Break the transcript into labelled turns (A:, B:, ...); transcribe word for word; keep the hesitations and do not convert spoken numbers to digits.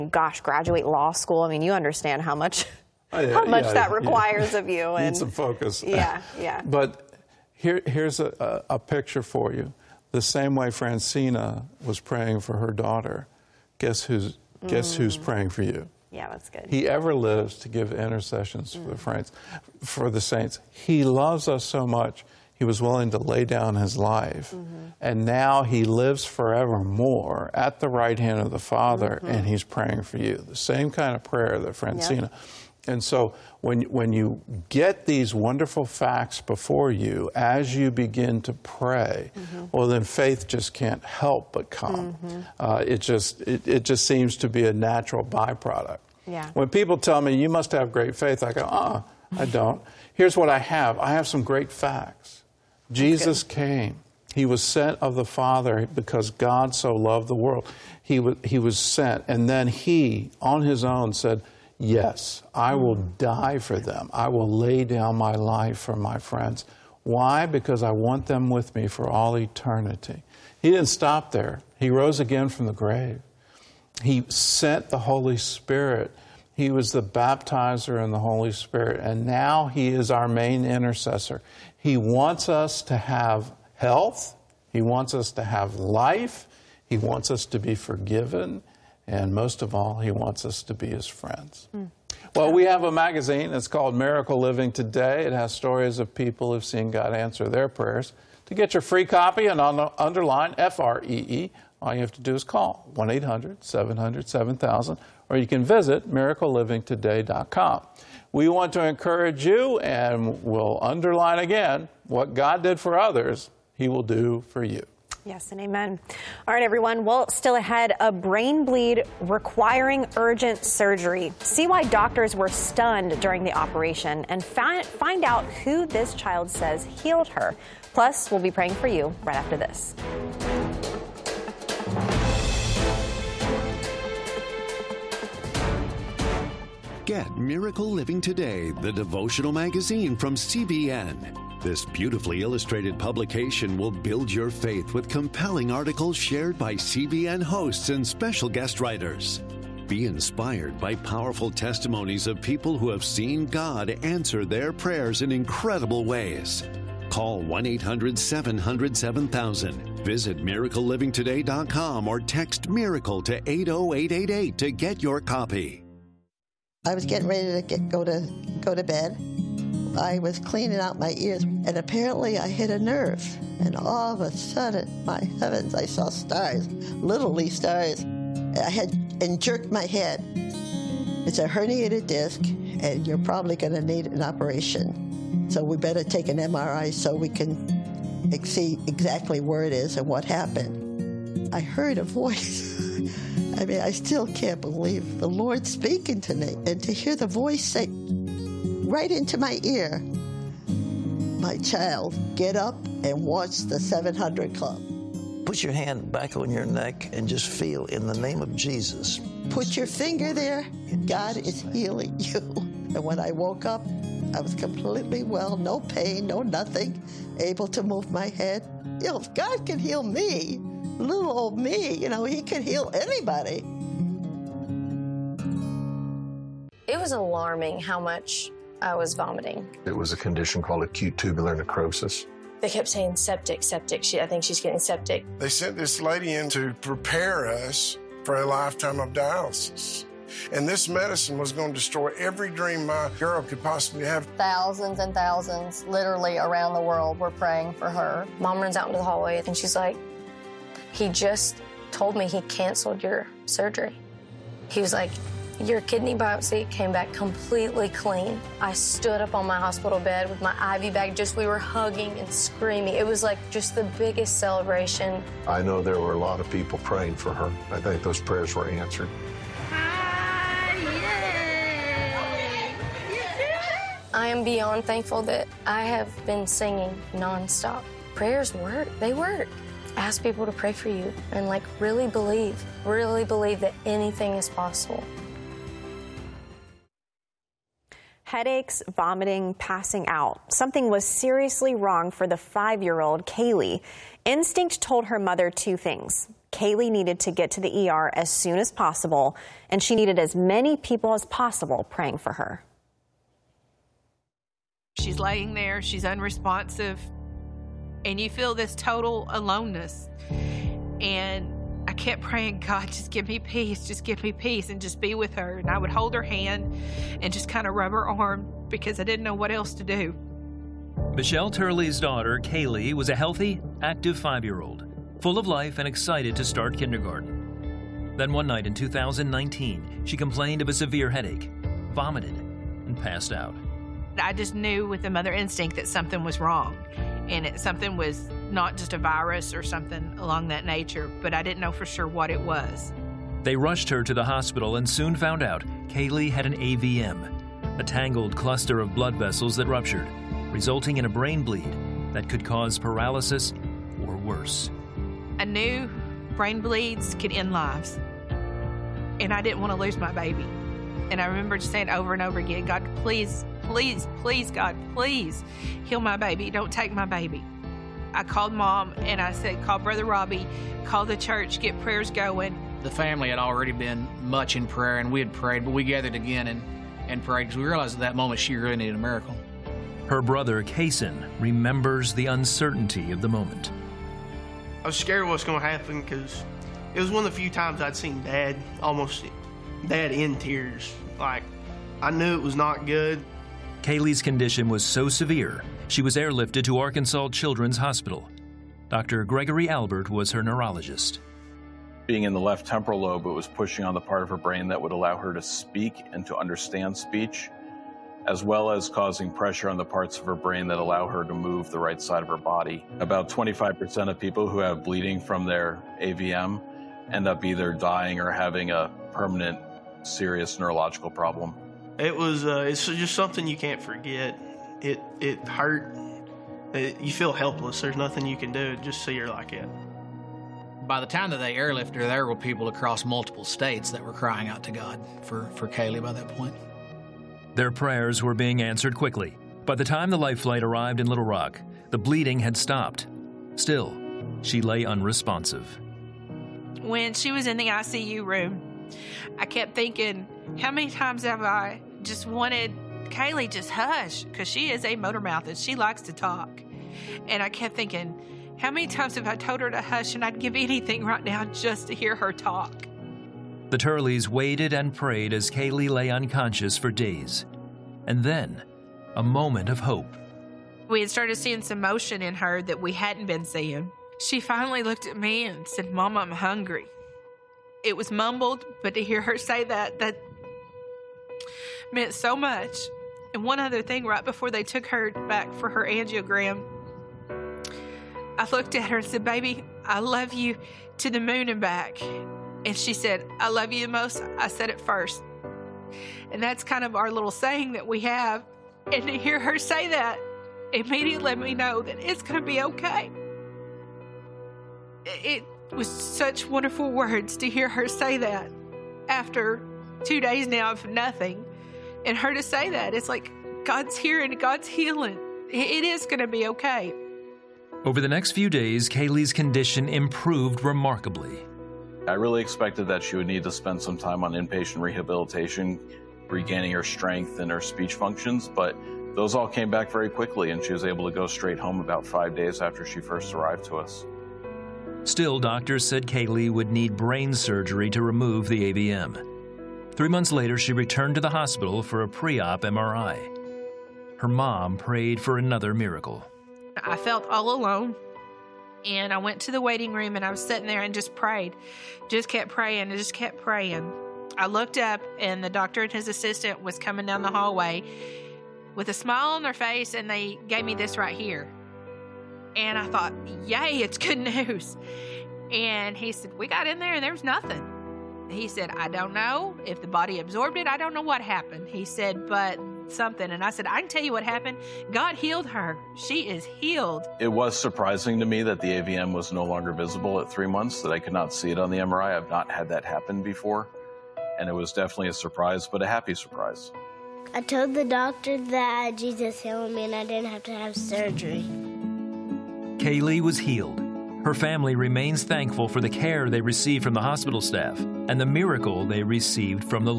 A: gosh, graduate law school. I mean, you understand how much,
B: Oh, yeah,
A: how much
B: yeah,
A: that
B: yeah.
A: requires of you. And
B: Need some focus.
A: Yeah, yeah.
B: But here, here's a, a, a picture for you. The same way Francina was praying for her daughter, guess who's guess mm. who's praying for you?
A: Yeah, that's good.
B: He ever lives to give intercessions mm. for the friends, for the saints. He loves us so much. He was willing to lay down his life. Mm-hmm. And now he lives forevermore at the right hand of the Father, mm-hmm. and he's praying for you. The same kind of prayer that Francina. Yep. And so when, when you get these wonderful facts before you, as you begin to pray, mm-hmm. well, then faith just can't help but come. Mm-hmm. Uh, it, just, it, it just seems to be a natural byproduct.
A: Yeah.
B: When people tell me, you must have great faith, I go, uh-uh, I don't. Here's what I have. I have some great facts. Jesus came. He was sent of the Father because God so loved the world. He was, he was sent. And then he, on his own, said, yes, I will die for them. I will lay down my life for my friends. Why? Because I want them with me for all eternity. He didn't stop there. He rose again from the grave. He sent the Holy Spirit. He was the baptizer in the Holy Spirit. And now he is our main intercessor. He wants us to have health. He wants us to have life. He wants us to be forgiven. And most of all, he wants us to be his friends. Mm. Well, we have a magazine. It's called Miracle Living Today. It has stories of people who've seen God answer their prayers. To get your free copy and underline F R E E, all you have to do is call one eight hundred, seven hundred, seven thousand, or you can visit miracle living today dot com. We want to encourage you, and we'll underline again, what God did for others, he will do for you.
A: Yes, and amen. All right, everyone. Well, still ahead, a brain bleed requiring urgent surgery. See why doctors were stunned during the operation and find, find out who this child says healed her. Plus, we'll be praying for you right after this.
C: Get Miracle Living Today, the devotional magazine from C B N. This beautifully illustrated publication will build your faith with compelling articles shared by C B N hosts and special guest writers. Be inspired by powerful testimonies of people who have seen God answer their prayers in incredible ways. Call one eight hundred, seven hundred, seven thousand. Visit miracle living today dot com or text MIRACLE to eight oh eight eight eight to get your copy.
D: I was getting ready to get, go to go to bed. I was cleaning out my ears, and apparently I hit a nerve. And all of a sudden, my heavens, I saw stars, literally stars. I had and jerked my head. It's a herniated disc, and you're probably going to need an operation. So we better take an M R I so we can see exactly where it is and what happened. I heard a voice. I mean, I still can't believe the Lord speaking to me, and to hear the voice say right into my ear, my child, get up and watch the seven hundred Club.
E: Put your hand back on your neck and just feel, in the name of Jesus.
D: Put your finger there. God is healing you. And when I woke up, I was completely well, no pain, no nothing, able to move my head. You know, if God can heal me, little old me, you know, he could heal anybody.
F: It was alarming how much I was vomiting.
G: It was a condition called acute tubular necrosis.
F: They kept saying septic, septic. She, I think she's getting septic.
H: They sent this lady in to prepare us for a lifetime of dialysis. And this medicine was going to destroy every dream my girl could possibly have.
F: Thousands and thousands, literally around the world, were praying for her. Mom runs out into the hallway, and she's like, he just told me he canceled your surgery. He was like, your kidney biopsy came back completely clean. I stood up on my hospital bed with my I V bag, just we were hugging and screaming. It was like just the biggest celebration.
G: I know there were a lot of people praying for her. I think those prayers were answered.
F: I am beyond thankful that I have been singing nonstop. Prayers work, they work. Ask people to pray for you and like really believe, really believe that anything is possible.
A: Headaches, vomiting, passing out. Something was seriously wrong for the five-year-old Kaylee. Instinct told her mother two things. Kaylee needed to get to the E R as soon as possible, and she needed as many people as possible praying for her.
I: She's laying there, she's unresponsive, and you feel this total aloneness. And I kept praying, God, just give me peace, just give me peace, and just be with her. And I would hold her hand and just kind of rub her arm because I didn't know what else to do.
J: Michelle Turley's daughter, Kaylee, was a healthy, active five-year-old, full of life and excited to start kindergarten. Then one night in two thousand nineteen, she complained of a severe headache, vomited, and passed out.
I: I just knew with the mother instinct that something was wrong, and it, something was not just a virus or something along that nature, but I didn't know for sure what it was.
J: They rushed her to the hospital and soon found out Kaylee had an A V M, a tangled cluster of blood vessels that ruptured, resulting in a brain bleed that could cause paralysis or worse.
I: I knew brain bleeds could end lives, and I didn't want to lose my baby. And I remember just saying over and over again, God, please, please, please, God, please heal my baby. Don't take my baby. I called Mom and I said, call Brother Robbie, call the church, get prayers going.
K: The family had already been much in prayer, and we had prayed, but we gathered again and, and prayed because we realized at that moment she really needed a miracle.
J: Her brother, Kaysen, remembers the uncertainty of the moment.
L: I was scared of what's going to happen because it was one of the few times I'd seen Dad almost, Dad in tears. Like, I knew it was not good.
J: Kaylee's condition was so severe, she was airlifted to Arkansas Children's Hospital. Doctor Gregory Albert was her neurologist.
M: Being in the left temporal lobe, it was pushing on the part of her brain that would allow her to speak and to understand speech, as well as causing pressure on the parts of her brain that allow her to move the right side of her body. About twenty-five percent of people who have bleeding from their A V M end up either dying or having a permanent, serious neurological problem.
L: It was, uh, it's just something you can't forget. It it hurt. It, you feel helpless. There's nothing you can do. Just see her like it.
K: By the time that they airlifted her, there were people across multiple states that were crying out to God for, for Kaylee by that point.
J: Their prayers were being answered quickly. By the time the life flight arrived in Little Rock, the bleeding had stopped. Still, she lay unresponsive.
I: When she was in the I C U room, I kept thinking, how many times have I just wanted Kaylee just hush, because she is a motor mouth and she likes to talk. And I kept thinking, how many times have I told her to hush, and I'd give anything right now just to hear her talk.
J: The Turleys waited and prayed as Kaylee lay unconscious for days. And then, a moment of hope.
I: We had started seeing some motion in her that we hadn't been seeing. She finally looked at me and said, Mom, I'm hungry. It was mumbled, but to hear her say that, that meant so much. And one other thing, right before they took her back for her angiogram, I looked at her and said, baby, I love you to the moon and back. And she said, I love you the most. I said it first. And that's kind of our little saying that we have. And to hear her say that immediately let me know that it's going to be okay. It was such wonderful words to hear her say that after two days now of nothing. And her to say that, it's like God's here and God's healing. It is going to be okay.
J: Over the next few days, Kaylee's condition improved remarkably.
M: I really expected that she would need to spend some time on inpatient rehabilitation, regaining her strength and her speech functions, but those all came back very quickly, and she was able to go straight home about five days after she first arrived to us.
J: Still, doctors said Kaylee would need brain surgery to remove the A V M. Three months later, she returned to the hospital for a pre-op M R I. Her mom prayed for another miracle.
I: I felt all alone, and I went to the waiting room, and I was sitting there and just prayed. Just kept praying and just kept praying. I looked up, and the doctor and his assistant was coming down the hallway with a smile on their face, and they gave me this right here. And I thought, yay, it's good news. And he said, we got in there, and there was nothing. He said, I don't know if the body absorbed it. I don't know what happened. He said, but something. And I said, I can tell you what happened. God healed her. She is healed.
M: It was surprising to me that the A V M was no longer visible at three months, that I could not see it on the M R I. I've not had that happen before. And it was definitely a surprise, but a happy surprise.
N: I told the doctor that Jesus healed me and I didn't have to have surgery.
J: Kaylee was healed. Her family remains thankful for the care they received from the hospital staff and the miracle they received from the